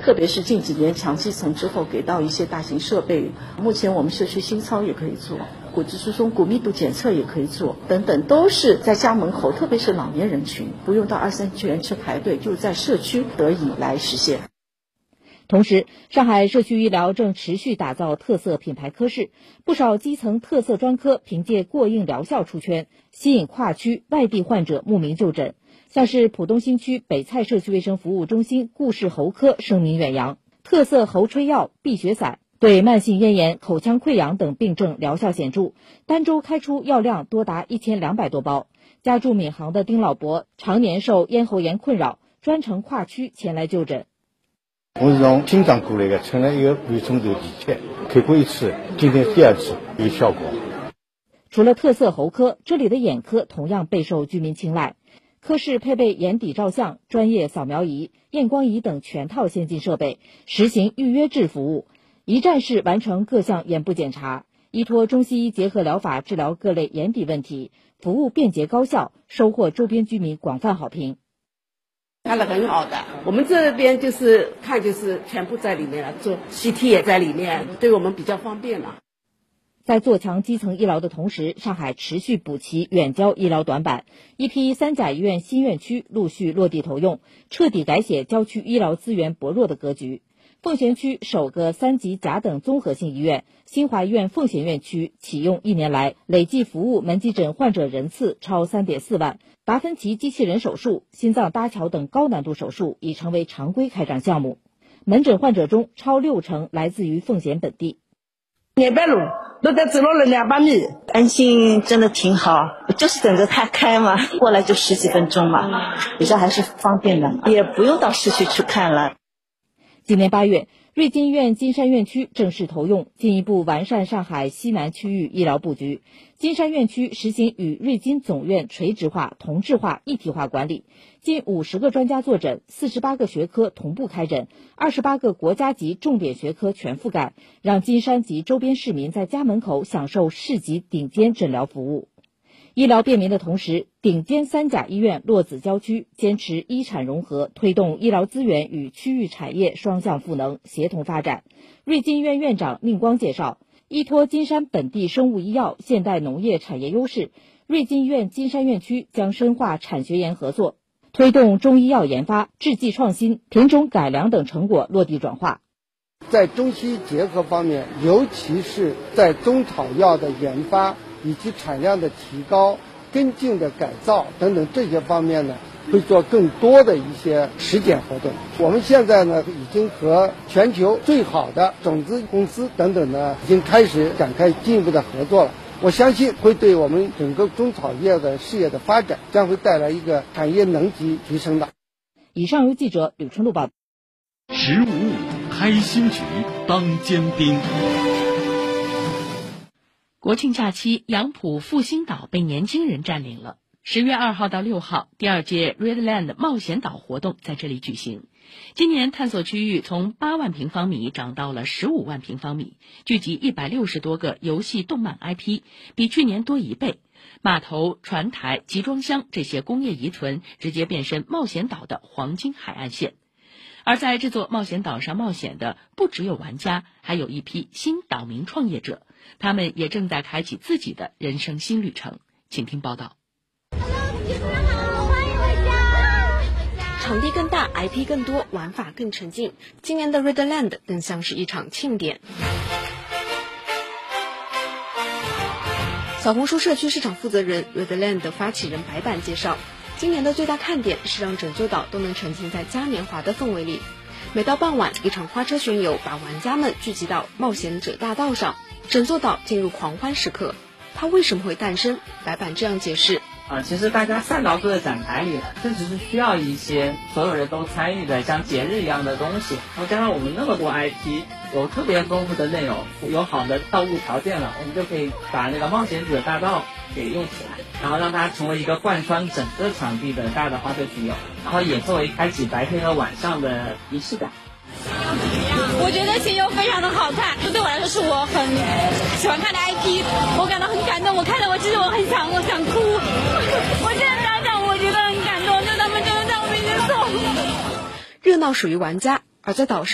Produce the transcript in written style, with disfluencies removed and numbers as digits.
特别是近几年强基层之后给到一些大型设备，目前我们社区心操也可以做，骨质疏松、骨密度检测也可以做，等等，都是在家门口，特别是老年人群，不用到2、3圈去排队，就在社区得以来实现。 同时，上海社区医疗正持续打造特色品牌科室，不少基层特色专科凭借过硬疗效出圈，吸引跨区外地患者慕名就诊。像是浦东新区北蔡社区卫生服务中心顾氏喉科声名远扬，特色喉吹药、避血散对慢性咽炎、口腔溃疡等病症疗效显著，单周开出药量多达1200多包。家住闵行的丁老伯常年受咽喉炎困扰，专程跨区前来就诊。 我是从金章过来的，乘了一个胃中轴地铁，开过一次，今天第2次有效果。 除了特色喉科，这里的眼科同样备受居民青睐。科室配备眼底照相、专业扫描仪、验光仪等全套先进设备，实行预约制服务，一站式完成各项眼部检查，依托中西医结合疗法治疗各类眼底问题，服务便捷高效，收获周边居民广泛好评。 看得很好的，我们这边就是看就是全部在里面了，做 CT 也在里面，对我们比较方便了。 在做强基层医疗的同时，上海持续补齐远郊医疗短板，一批3甲医院新院区陆续落地投用，彻底改写郊区医疗资源薄弱的格局。奉贤区首个3级甲等综合性医院新华医院奉贤院区启用1年来，累计服务门急诊患者人次超 3.4 万，达芬奇机器人手术、心脏搭桥等高难度手术已成为常规开展项目。门诊患者中超60%来自于奉贤本地。 200路都得走了200米， 安心真的挺好，就是等着它开嘛，过来就10几分钟嘛，比较还是方便的，也不用到市区去看了。 今年8月，瑞金医院金山院区正式投用，进一步完善上海西南区域医疗布局。金山院区实行与瑞金总院垂直化、同质化、一体化管理，近50个专家坐诊，48个学科同步开诊，28个国家级重点学科全覆盖，让金山及周边市民在家门口享受市级顶尖诊疗服务。医疗便民的同时，顶尖3甲医院落子郊区，坚持医产融合，推动医疗资源与区域产业双向赋能、协同发展。瑞金医院院长宁光介绍，依托金山本地生物医药、现代农业产业优势，瑞金医院金山院区将深化产学研合作，推动中医药研发、制剂创新、品种改良等成果落地转化。 在中西医结合方面，尤其是在中草药的研发以及产量的提高、跟进的改造等等这些方面呢，会做更多的一些实践活动。我们现在呢，已经和全球最好的种子公司等等呢，已经开始展开进一步的合作了。我相信会对我们整个中草药的事业的发展，将会带来一个产业能级提升的。 以上由记者吕春露报道。 1055开新局，当尖兵。 国庆假期，杨浦复兴岛被年轻人占领了。10月2号到6号，第2届 Redland 冒险岛活动在这里举行。今年探索区域从8万平方米涨到了15万平方米，聚集160多个游戏动漫 IP， 比去年多1倍。码头、船台、集装箱这些工业遗存直接变身冒险岛的黄金海岸线。而在这座冒险岛上冒险的不只有玩家，还有一批新岛民创业者，他们也正在开启自己的人生新旅程。请听报道。 场地更大， IP 更多，玩法更沉浸。今年的 Redland 更像是一场庆典。小红书社区市场负责人 Redland 的发起人白板介绍，今年的最大看点是让整座岛都能沉浸在嘉年华的氛围里。每到傍晚，一场花车巡游把玩家们聚集到冒险者大道上，整座岛进入狂欢时刻。它为什么会诞生？白板这样解释。 其实大家散到各个展台里了，这只是需要一些所有人都参与的像节日一样的东西。然后加上我们那么多 IP， 有特别丰富的内容，有好的道路条件了，我们就可以把那个冒险者大道给用起来，然后让它成为一个贯穿整个场地的大的花车巡游，然后也作为开启白天和晚上的仪式感。 我觉得巡游非常的好看，对我来说是我很喜欢看的 IP， 我感到很感动，我看了我想哭，我现在想想我觉得很感动，就他们真的在我面前送。 热闹属于玩家，而在岛上